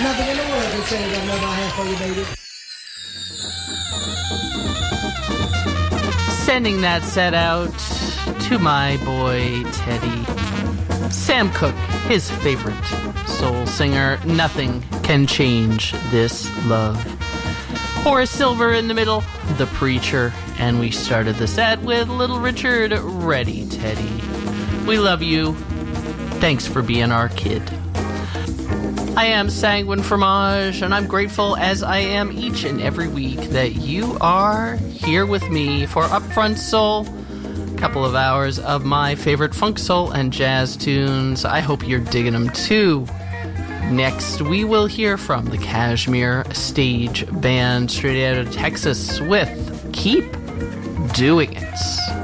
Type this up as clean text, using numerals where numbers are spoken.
Nothing in the world can change that love I have for you, baby. Sending that set out to my boy Teddy. Sam Cooke, his favorite soul singer. Nothing can change this love. Horace Silver in the middle, The Preacher. And we started the set with Little Richard, Ready Teddy. We love you. Thanks for being our kid. I am Sanguine Fromage, and I'm grateful, as I am each and every week, that you are here with me for Upfront Soul. A couple of hours of my favorite funk, soul, and jazz tunes. I hope you're digging them too. Next, we will hear from the Kashmir Stage Band straight out of Texas with Keep Doing It.